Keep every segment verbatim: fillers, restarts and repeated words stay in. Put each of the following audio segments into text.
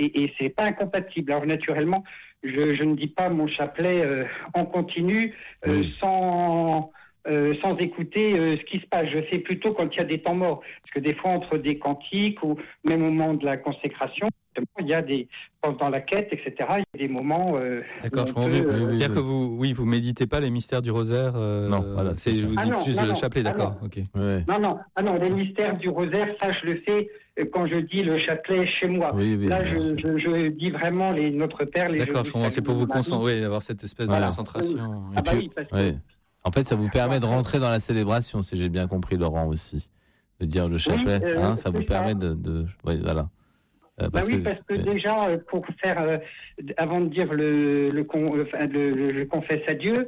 et, et c'est pas incompatible. Alors naturellement, je, je ne dis pas mon chapelet euh, en continu euh, oui. sans euh, sans écouter euh, ce qui se passe. Je sais plutôt quand il y a des temps morts, parce que des fois entre des cantiques ou même au moment de la consécration, il y a des dans la quête, et cetera. Il y a des moments. Euh, D'accord, je comprends peut, bien. euh, C'est-à-dire oui, que oui. vous, oui, vous méditez pas les mystères du rosaire. Euh, Non, voilà, C'est, c'est je ça. vous Ah dis non, juste non, le non. chapelet, Ah d'accord. non. Ok. Ouais. Non, non, ah non, les mystères du rosaire, ça je le fais euh, quand je dis le chapelet chez moi. Oui, oui, Là, bien je, sûr. je, je dis vraiment les Notre Père, les D'accord, je je comprends. C'est pour vous concentrer, oui, avoir cette espèce Voilà. de concentration. Ah Et bah puis, oui, parce que Ouais. En fait, ça vous permet de Après- rentrer dans la célébration, si j'ai bien compris, Laurent, aussi. De dire le chapelet, euh, hein, ça vous c'est permet ça. de... de... Oui, voilà. Euh, Bah parce oui, que, parce que euh, déjà, euh, pour faire, euh, avant de dire le, le, con, euh, enfin, le, le je confesse à Dieu,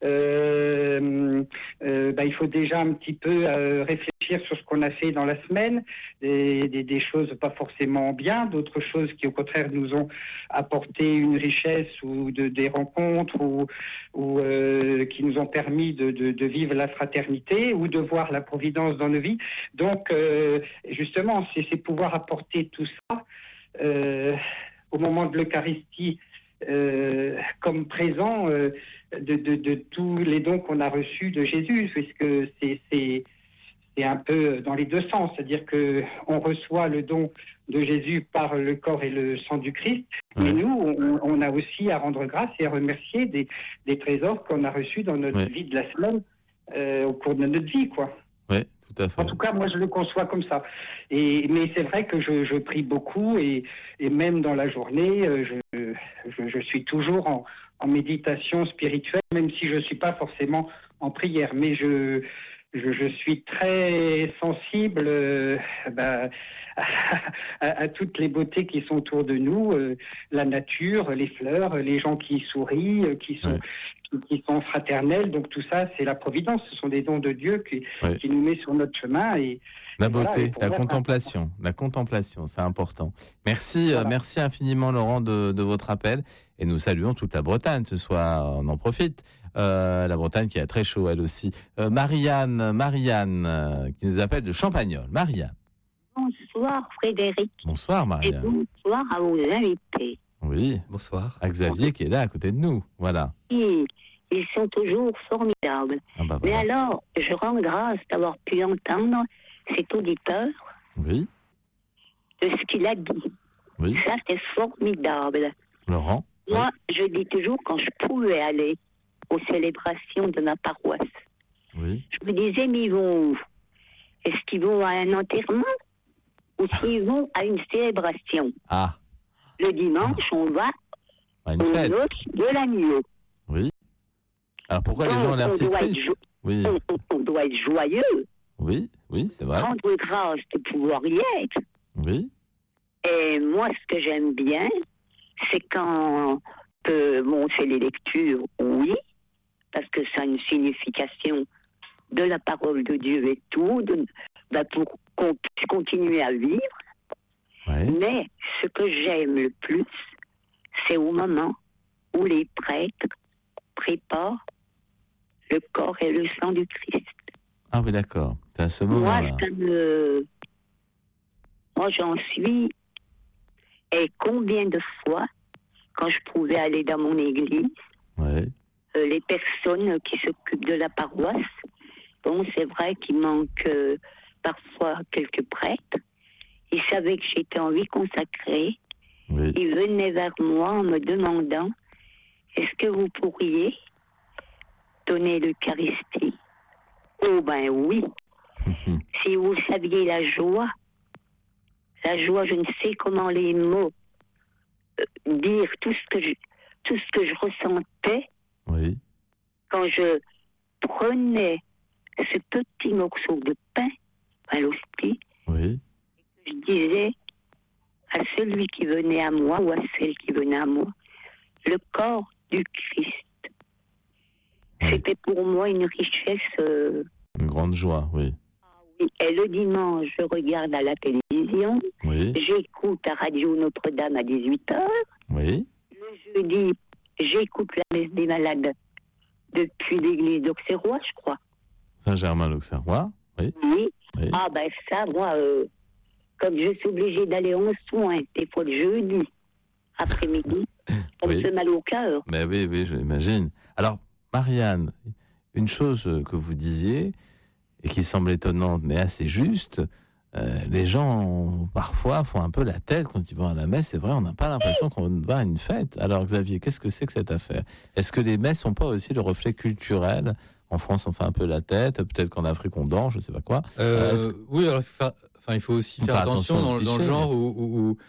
euh, euh, bah, il faut déjà un petit peu euh, réfléchir sur ce qu'on a fait dans la semaine, des, des, des choses pas forcément bien, d'autres choses qui au contraire nous ont apporté une richesse ou de, des rencontres ou, ou euh, qui nous ont permis de, de, de vivre la fraternité ou de voir la providence dans nos vies. Donc, euh, justement, c'est, c'est pouvoir apporter tout ça Euh, au moment de l'Eucharistie euh, comme présent euh, de, de, de tous les dons qu'on a reçus de Jésus, puisque c'est, c'est, c'est un peu dans les deux sens, c'est-à-dire qu'on reçoit le don de Jésus par le corps et le sang du Christ, Ouais. mais nous, on, on a aussi à rendre grâce et à remercier des, des trésors qu'on a reçus dans notre Ouais. vie de la semaine, euh, au cours de notre vie, quoi. Oui, tout à fait. En tout cas, moi, je le conçois comme ça. Et, mais c'est vrai que je, je prie beaucoup et, et même dans la journée, euh, je, je, je suis toujours en, en méditation spirituelle, même si je ne suis pas forcément en prière. Mais je, je, je suis très sensible euh, bah, à, à toutes les beautés qui sont autour de nous, euh, la nature, les fleurs, les gens qui sourient, euh, qui sont... Ouais. qui sont fraternels, donc tout ça, c'est la providence, ce sont des dons de Dieu qui, Ouais. qui nous met sur notre chemin. Et, La et voilà, beauté, et pour la moi, contemplation, la contemplation, c'est important. Merci, Voilà. euh, merci infiniment Laurent de, de votre appel et nous saluons toute la Bretagne ce soir, on en profite. Euh, la Bretagne qui a très chaud elle aussi. Euh, Marianne, Marianne euh, qui nous appelle de Champagnole. Marianne. Bonsoir Frédéric Bonsoir et Marianne. bonsoir à vos invités. Oui, bonsoir. à Xavier qui est là à côté de nous. Voilà. Ils, ils sont toujours formidables. Ah bah Mais voilà. alors, je rends grâce d'avoir pu entendre cet auditeur Oui, de ce qu'il a dit. oui. Ça, c'est formidable. Laurent. Moi, je dis toujours quand je pouvais aller aux célébrations de ma paroisse, Oui. je me disais, mais ils vont où? Est-ce qu'ils vont à un enterrement ou s'ils vont à une célébration? Ah, Le dimanche, on va à une aux fête. noces de l'agneau. Oui. Alors pourquoi les Donc, gens ont l'air on si doit être tristes? jo- Oui, On, on- on doit être joyeux, oui, oui, c'est vrai. rendre grâce de pouvoir y être. Oui, Et moi, ce que j'aime bien, c'est quand euh, bon, on fait les lectures, oui, parce que ça a une signification de la parole de Dieu et tout, de, bah, pour qu'on puisse continuer à vivre. oui. Mais ce que j'aime le plus, c'est au moment où les prêtres préparent le corps et le sang du Christ. Ah oui, d'accord. C'est à ce Moi, moment-là. ça me... Moi, j'en suis. Et combien de fois, quand je pouvais aller dans mon église, Oui, euh, les personnes qui s'occupent de la paroisse, bon, c'est vrai qu'il manque euh, parfois quelques prêtres. Ils savaient que j'étais en vie consacrée. oui. Ils venaient vers moi en me demandant est-ce que vous pourriez donner l'Eucharistie? Oh ben oui. Si vous saviez la joie, la joie, je ne sais comment les mots euh, dire tout ce que je, tout ce que je ressentais Oui, quand je prenais ce petit morceau de pain à l'hostie. oui. Je disais à celui qui venait à moi ou à celle qui venait à moi, le corps du Christ. Oui. C'était pour moi une richesse. Euh, Une grande joie, oui. et le dimanche, je regarde à la télévision, Oui, j'écoute à Radio Notre-Dame à dix-huit heures. oui, Le jeudi, j'écoute la messe des malades depuis l'église d'Auxerrois, je crois. Saint-Germain-l'Auxerrois, oui, Oui. oui. Ah ben ça, moi, euh, comme je suis obligée d'aller en soins, des fois le jeudi, après-midi. Ça me Oui. fait mal au cœur. Mais oui, oui, j'imagine. Alors, Marianne, une chose que vous disiez, et qui semble étonnante, mais assez juste, euh, les gens, parfois, font un peu la tête quand ils vont à la messe. C'est vrai, on n'a pas l'impression qu'on va à une fête. Alors, Xavier, qu'est-ce que c'est que cette affaire? Est-ce que les messes sont pas aussi le reflet culturel? En France, on fait un peu la tête. Peut-être qu'en Afrique, on danse, je ne sais pas quoi. Euh, Est-ce que- Oui, alors il faut, faire- enfin, il faut aussi Faut faire faire attention, attention aux dans, dans le clichés, genre où, où- où,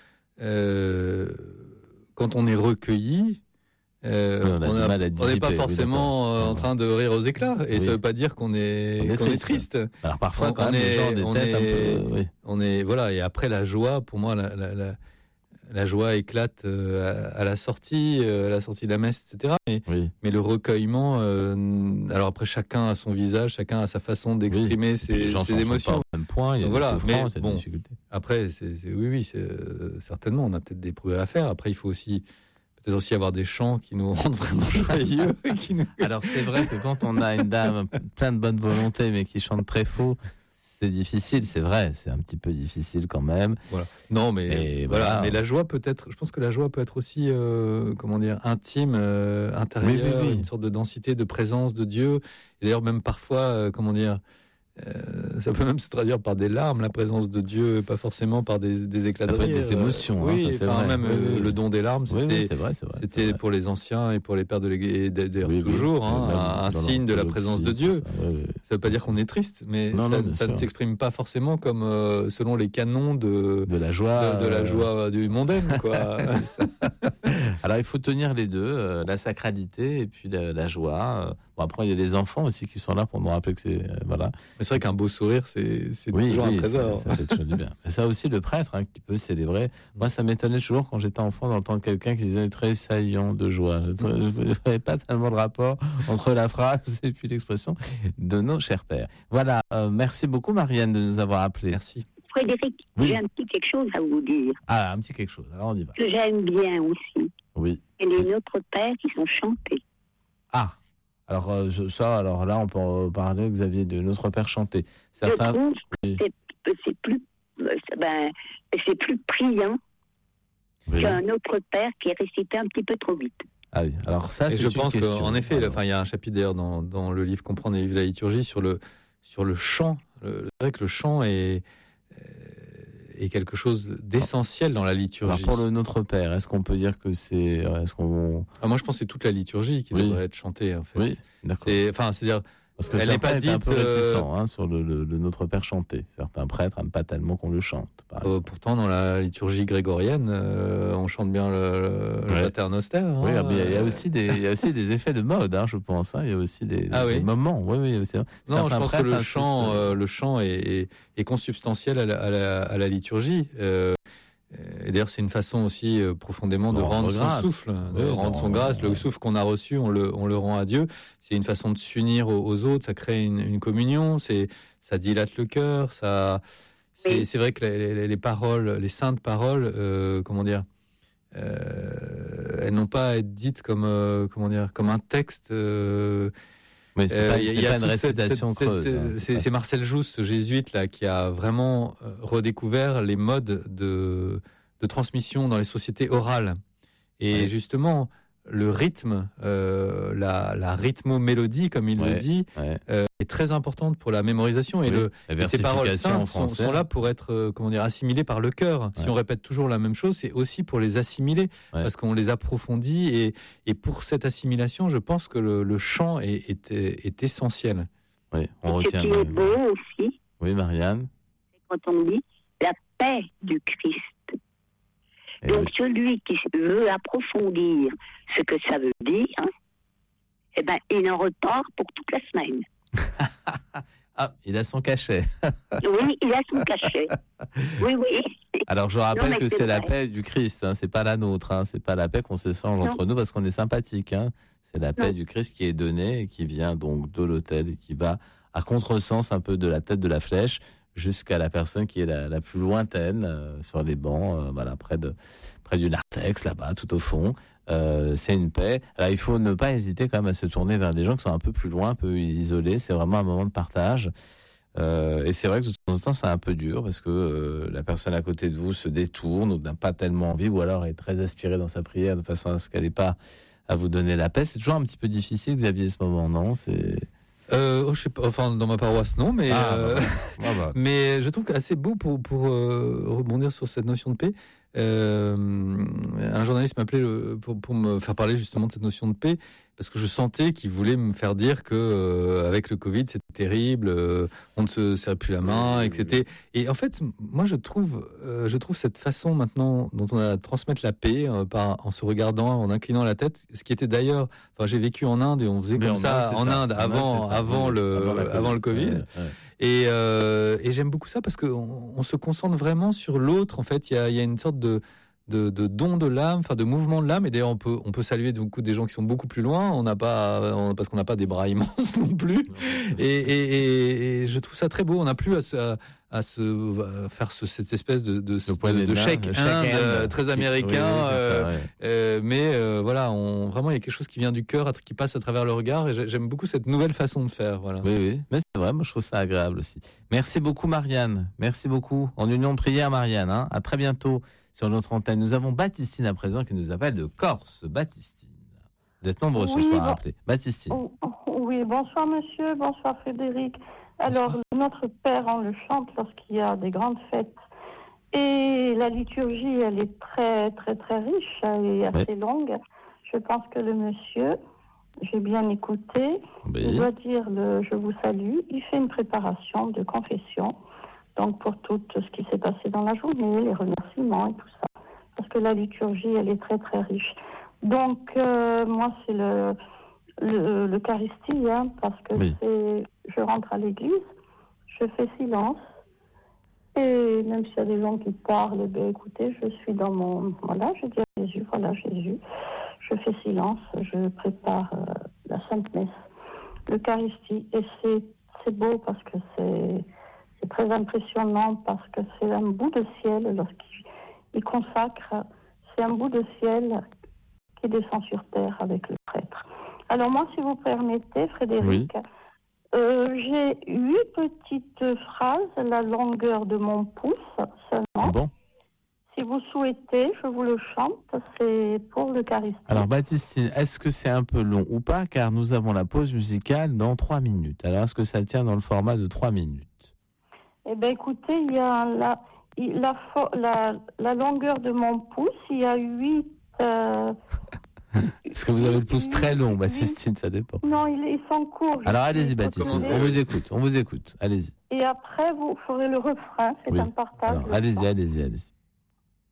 euh, quand on est recueilli, euh, Oui, on a on du a- mal à on n'est dissiper, pas oui, forcément euh, en train de rire aux éclats. Et Oui. ça ne veut pas dire qu'on est, On est qu'on est triste. triste. Alors, parfois, on- quand on même, les est- gens des on têtes un est- peu... Oui. On est, voilà, et après la joie, pour moi, la, la, la, la joie éclate euh, à, à la sortie, euh, à la sortie de la messe, et cetera. Mais, Oui. mais le recueillement, euh, alors après chacun a son visage, chacun a sa façon d'exprimer Et puis, les ses, gens ses s'en sont émotions. pas au même point, il y a Donc des voilà, souffrances, mais il y a bon. des difficultés. Après, c'est, c'est- oui, oui, c'est, euh, certainement, on a peut-être des progrès à faire. Après, il faut aussi peut-être aussi avoir des chants qui nous rendent vraiment joyeux. qui nous... Alors c'est vrai que quand on a une dame plein de bonne volonté mais qui chante très faux, c'est difficile, c'est vrai, c'est un petit peu difficile quand même. Voilà. Non, mais Et voilà. voilà. Mais la joie peut être. Je pense que la joie peut être aussi, euh, comment dire, intime, euh, intérieure, Oui, oui, oui. une sorte de densité, de présence de Dieu. Et d'ailleurs, même parfois, euh, comment dire. Euh, ça peut même se traduire par des larmes, la présence de Dieu, pas forcément par des, des éclats Ça de peut être rire. des émotions, hein, oui, ça, c'est enfin, vrai. même Oui, euh, oui. le don des larmes, Oui, c'était, oui, c'est vrai, c'est vrai. c'est c'était vrai. pour les anciens et pour les pères de l'Église, et d'ailleurs Oui, oui. toujours, hein, Même un, un dans signe de la l'orthodoxie, présence de Dieu. tout ça, oui, oui. Ça veut pas dire qu'on est triste, mais Non, ça, non, bien ça ne sûr. s'exprime pas forcément comme euh, selon les canons de, De la joie. de, de la euh, joie du mondaine, quoi. Alors il faut tenir les deux, euh, la sacralité et puis la, la joie. Euh, Bon, après il y a les enfants aussi qui sont là pour nous rappeler que c'est euh, voilà. Mais c'est vrai qu'un beau sourire, c'est, c'est Oui, toujours oui, un trésor. Ça, ça fait toujours du bien. Mais ça aussi, le prêtre hein, qui peut célébrer. Moi, ça m'étonnait toujours quand j'étais enfant d'entendre quelqu'un qui disait tressaillant de joie. Je n'avais pas tellement de rapport entre la phrase et puis l'expression de nos chers pères. Voilà. Euh, merci beaucoup, Marianne, de nous avoir appelés. Merci. Frédéric, Oui. j'ai un petit quelque chose à vous dire, Ah, un petit quelque chose. Alors on y va. que j'aime bien aussi. Oui. Et les Notre Père qui sont chantés. Ah. Alors euh, je- ça, alors là, on peut en parler, Xavier, de Notre Père chanté. Je Certains. trouve Oui. que c'est, c'est plus, euh, ben, c'est plus priant Oui. qu'un Notre Père qui est récité un petit peu trop vite. Ah oui. Alors ça, Et c'est je une pense question. qu'en effet, Alors, enfin, il y a un chapitre d'ailleurs dans, dans le livre Comprendre les livres de la liturgie sur le, sur le chant. Le- C'est vrai que le chant est, euh, est quelque chose d'essentiel dans la alors, liturgie. pour le Notre Père, est-ce qu'on peut dire que c'est, euh, est-ce qu'on, Ah, moi, je pense que c'est toute la liturgie qui Oui. devrait être chantée, en fait. oui, d'accord. C'est, enfin, c'est-à-dire, Parce que Elle n'est certains pas étaient un peu dite, euh, réticents hein, sur le, le- le Notre Père chanté. Certains prêtres n'aiment pas tellement qu'on le chante. par euh, exemple. pourtant, dans la liturgie grégorienne, euh, on chante bien le, le Ouais. Pater Noster. hein. Oui, mais il y a- il y a Euh, aussi des, il y a aussi des effets de mode, hein, je pense. hein. Il y a aussi des, Ah des oui. moments. Oui, oui, c'est- Non, certains je pense que prêtres le insistent. chant, euh, le chant est, est- est consubstantiel à la, à la- à la liturgie. Euh, et d'ailleurs, c'est une façon aussi euh, profondément de De rendre rendre son grâce. souffle, de Oui, rendre non, son grâce. Le ouais. souffle qu'on a reçu, on le, on le rend à Dieu. C'est une façon de s'unir aux, aux autres, ça crée une, une communion, c'est, ça dilate le cœur. Ça, c'est, Oui. c'est vrai que les, les- les paroles, les saintes paroles, euh, comment dire, euh, elles n'ont pas à être dites comme, euh, comment dire, comme un texte. euh, Mais c'est euh, pas, il y a- c'est il y a pas une toute cette- récitation cette- creuse. cette- hein, c'est- pas C'est ça. Marcel Jousse, ce jésuite là, qui a vraiment euh, redécouvert les modes de, de transmission dans les sociétés orales. Et Ouais. justement, le rythme, euh, la, la rythmo-mélodie, comme il Ouais. le dit, Ouais. euh, est très importante pour la mémorisation. Et, Oui. le, La et ces paroles versification en saintes sont, français. sont là pour être euh, comment dire, assimilées par le cœur. Si Ouais. on répète toujours la même chose, c'est aussi pour les assimiler, Ouais. parce qu'on les approfondit. Et, et pour cette assimilation, je pense que le, le chant est, est, est essentiel. Oui, on Et ce retient. qui le- est beau aussi, Oui, Marianne. c'est quand on dit la paix du Christ. Eh Donc oui. celui qui veut approfondir ce que ça veut dire, hein, eh ben, il en repart pour toute la semaine. Ah, il a son cachet. Oui, il a son cachet. Oui, oui. Alors je rappelle mais que c'est c'est la vrai. paix du Christ, hein, c'est pas la nôtre, hein, c'est pas la paix qu'on s'échange Non. entre nous parce qu'on est sympathique. Hein. C'est la paix Non. du Christ qui est donnée et qui vient donc de l'autel et qui va à contresens un peu de la tête de la flèche jusqu'à la personne qui est la, la plus lointaine euh, sur les bancs, euh, voilà, près de près du narthex là-bas, tout au fond. Euh, c'est une paix. Alors il faut ne pas hésiter quand même à se tourner vers des gens qui sont un peu plus loin, un peu isolés. C'est vraiment un moment de partage. Euh, et c'est vrai que de temps en temps, c'est un peu dur parce que euh, la personne à côté de vous se détourne ou n'a pas tellement envie, ou alors est très aspirée dans sa prière de façon à ce qu'elle n'ait pas à vous donner la paix. C'est toujours un petit peu difficile, Xavier, ce moment, non? C'est... Euh, oh, je sais pas, enfin, dans ma paroisse, non, mais, ah, euh, bah, bah, bah. mais je trouve qu'assez beau pour, pour euh, rebondir sur cette notion de paix. Euh, un journaliste m'appelait pour, pour me faire parler justement de cette notion de paix, parce que je sentais qu'il voulait me faire dire que euh, avec le Covid c'était terrible, euh, on ne se serrait plus la main, et que c'était... Et en fait, moi je trouve, euh, je trouve cette façon maintenant dont on a à transmettre la paix euh, par, en se regardant, en inclinant la tête, ce qui était d'ailleurs, enfin j'ai vécu en Inde et on faisait Mais comme en ça Inde, en ça. Inde En avant, Inde, ça. avant, Oui, le, avant, la avant le Covid. Ouais, ouais. Et, euh, et j'aime beaucoup ça parce qu'on on se concentre vraiment sur l'autre. En fait, il y a, il y a une sorte de De, de don de l'âme, enfin de mouvement de l'âme, et d'ailleurs on peut on peut saluer beaucoup des gens qui sont beaucoup plus loin. On n'a pas on, parce qu'on n'a pas des bras immenses non plus. Et, et, et, et je trouve ça très beau. On n'a plus à, à, à se à faire ce, cette espèce de de, de, de chèque Inde très américain, oui, oui, euh, ça, ouais. euh, mais euh, voilà, on vraiment il y a quelque chose qui vient du cœur, qui passe à travers le regard. Et j'aime beaucoup cette nouvelle façon de faire. Voilà. Oui oui, mais c'est vrai, moi je trouve ça agréable aussi. Merci beaucoup Marianne, merci beaucoup. En union de prière Marianne. Hein. À très bientôt. Sur notre antenne, nous avons Baptistine à présent qui nous appelle de Corse. Baptistine, vous êtes nombreux ce oui, soir bon... à appeler. Baptistine. Oh, oui, bonsoir monsieur, bonsoir Frédéric. Alors, bonsoir. Notre Père, on le chante lorsqu'il y a des grandes fêtes. Et la liturgie, elle est très, très, très riche et assez oui. longue. Je pense que le monsieur, j'ai bien écouté, oui. je dois dire le « je vous salue », il fait une préparation de confession. Donc pour tout ce qui s'est passé dans la journée, les remerciements et tout ça. Parce que la liturgie, elle est très très riche. Donc euh, moi, c'est le, le, l'Eucharistie, hein, parce que oui. c'est, je rentre à l'église, je fais silence. Et même s'il y a des gens qui parlent, eh bien, écoutez, je suis dans mon... Voilà, je dis à Jésus, voilà Jésus. Je fais silence, je prépare euh, la Sainte Messe, l'Eucharistie. Et c'est, c'est beau parce que c'est... C'est très impressionnant parce que c'est un bout de ciel, lorsqu'il consacre, c'est un bout de ciel qui descend sur terre avec le prêtre. Alors moi, si vous permettez, Frédéric, oui. euh, j'ai huit petites phrases, la longueur de mon pouce seulement. Bon. Si vous souhaitez, je vous le chante, c'est pour l'Eucharistie. Alors Baptistine, est-ce que c'est un peu long ou pas? Car nous avons la pause musicale dans trois minutes. Alors est-ce que ça tient dans le format de trois minutes? Eh bien, écoutez, il y a la, la, la, la longueur de mon pouce, il y a huit... Euh, Est-ce que vous avez le pouce huit, très long, Baptistine? Ça dépend. Non, ils sont courts. Alors, allez-y, Baptistine, on vous écoute, on vous écoute, allez-y. Et après, vous ferez le refrain, c'est oui. un partage. Alors, allez-y, allez-y, allez-y.